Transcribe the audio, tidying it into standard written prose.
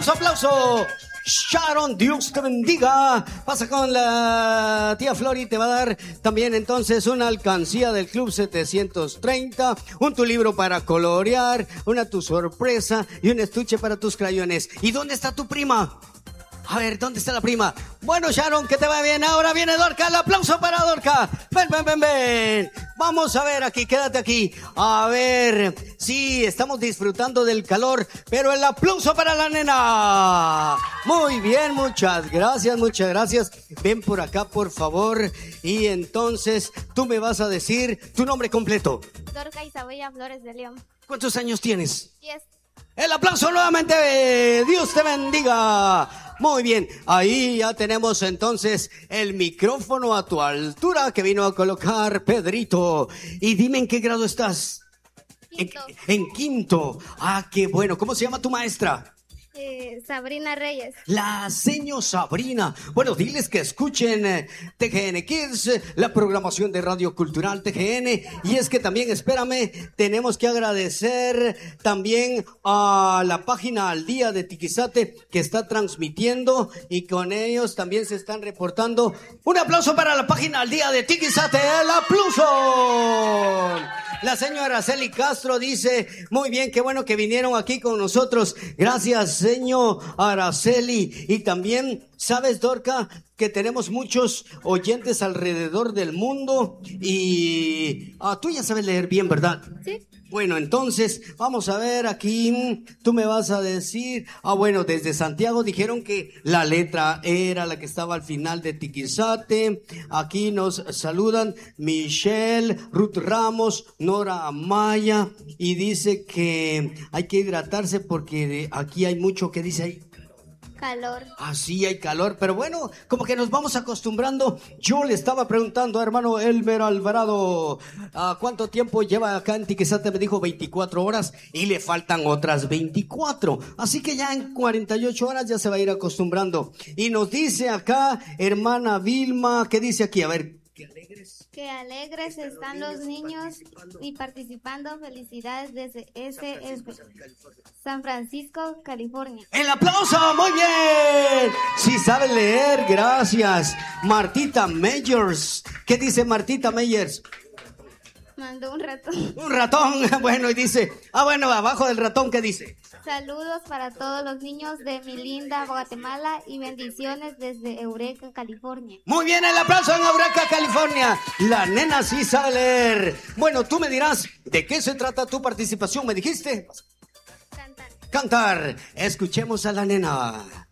aplauso, aplauso. Sharon, Dios te bendiga. Pasa con la tía Flor y te va a dar también entonces una alcancía del Club 730, tu libro para colorear, una tu sorpresa y un estuche para tus crayones. ¿Y dónde está tu prima? A ver, ¿dónde está la prima? Bueno, Sharon, que te va bien. Ahora viene Dorca. El aplauso para Dorca. Ven, ven, ven, ven. Vamos a ver aquí, quédate aquí. A ver, sí, estamos disfrutando del calor, pero el aplauso para la nena. Muy bien, muchas gracias, muchas gracias. Ven por acá, por favor. Y entonces, tú me vas a decir tu nombre completo. Dorca Isabella Flores de León. ¿Cuántos años tienes? 10. El aplauso nuevamente. Dios te bendiga. Muy bien, ahí ya tenemos entonces el micrófono a tu altura que vino a colocar Pedrito. Y dime en qué grado estás. Quinto. En quinto. Ah, qué bueno. ¿Cómo se llama tu maestra? Sabrina Reyes. La señor Sabrina. Bueno, diles que escuchen TGN Kids, la programación de Radio Cultural TGN. Y es que también, espérame, tenemos que agradecer también a la página Al Día de Tiquizate que está transmitiendo y con ellos también se están reportando. Un aplauso para la página Al Día de Tiquizate. ¡El aplauso! La señora Araceli Castro dice, muy bien, qué bueno que vinieron aquí con nosotros. Gracias, señor Araceli. Y también, ¿sabes, Dorca? Que tenemos muchos oyentes alrededor del mundo. Y tú ya sabes leer bien, ¿verdad? Sí. Bueno, entonces, vamos a ver aquí, tú me vas a decir, bueno, desde Santiago dijeron que la letra era la que estaba al final de Tiquizate. Aquí nos saludan Michelle, Ruth Ramos, Nora Amaya, y dice que hay que hidratarse porque aquí hay mucho que dice ahí. Calor. Sí, hay calor, pero bueno, como que nos vamos acostumbrando. Yo le estaba preguntando a hermano Elmer Alvarado, ¿cuánto tiempo lleva acá en Tiquizate? Me dijo 24 horas y le faltan otras 24. Así que ya en 48 horas ya se va a ir acostumbrando. Y nos dice acá, hermana Vilma, ¿qué dice aquí? A ver, qué alegres. Que alegres están los niños y participando. Felicidades desde SF, San Francisco, California. ¡El aplauso! ¡Muy bien! Sí sabe leer, gracias. Martita Meyers. ¿Qué dice Martita Meyers? Mandó un ratón. Un ratón, bueno, y dice, bueno, abajo del ratón, ¿qué dice? Saludos para todos los niños de mi linda Guatemala y bendiciones desde Eureka, California. Muy bien, el aplauso en Eureka, California. La nena sí sabe leer. Bueno, tú me dirás, ¿de qué se trata tu participación? ¿Me dijiste? Cantar. Cantar. Escuchemos a la nena.